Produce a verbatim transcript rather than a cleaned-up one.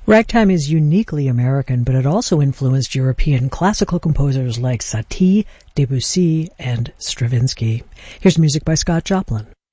Ragtime is uniquely American, but it also influenced European classical composers like Satie, Debussy, and Stravinsky. Here's music by Scott Joplin.